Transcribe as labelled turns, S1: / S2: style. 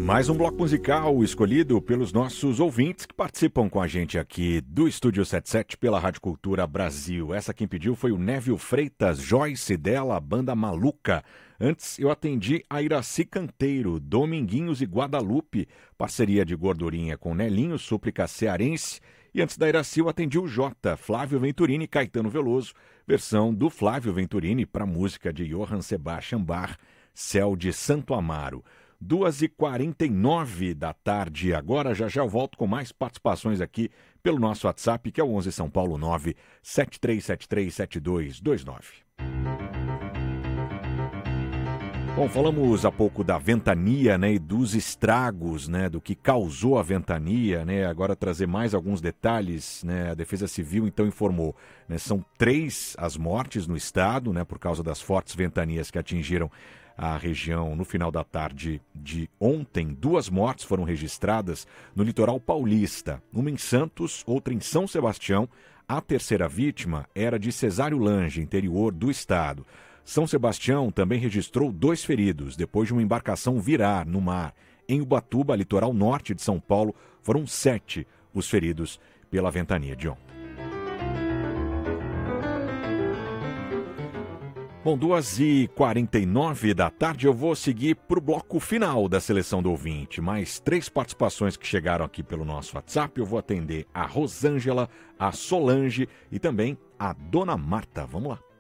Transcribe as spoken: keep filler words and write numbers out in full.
S1: Mais um bloco musical escolhido pelos nossos ouvintes que participam com a gente aqui do Estúdio setenta e sete pela Rádio Cultura Brasil. Essa quem pediu foi o Névio Freitas, Joyce dela, a banda Maluca. Antes eu atendi a Iraci Canteiro, Dominguinhos e Guadalupe, parceria de Gordurinha com Nelinho, súplica cearense. E antes da Iraci eu atendi o Jota, Flávio Venturini e Caetano Veloso, versão do Flávio Venturini para música de Johann Sebastian Bach, Céu de Santo Amaro. duas e quarenta e nove da tarde. Agora já já eu volto com mais participações aqui pelo nosso WhatsApp, que é o onze São Paulo nove sete três sete três sete dois dois nove. Bom, falamos há pouco da ventania, né, e dos estragos, né, do que causou a ventania, né, agora trazer mais alguns detalhes, né, a Defesa Civil então informou, né, são três as mortes no estado, né, por causa das fortes ventanias que atingiram a região no final da tarde de ontem. Duas mortes foram registradas no litoral paulista, uma em Santos, outra em São Sebastião. A terceira vítima era de Cesário Lange, interior do estado. São Sebastião também registrou dois feridos depois de uma embarcação virar no mar. Em Ubatuba, litoral norte de São Paulo, foram sete os feridos pela ventania de ontem. Bom, duas e quarenta e nove da tarde eu vou seguir para o bloco final da seleção do ouvinte. Mais três participações que chegaram aqui pelo nosso WhatsApp. Eu vou atender a Rosângela, a Solange e também a Dona Marta. Vamos lá.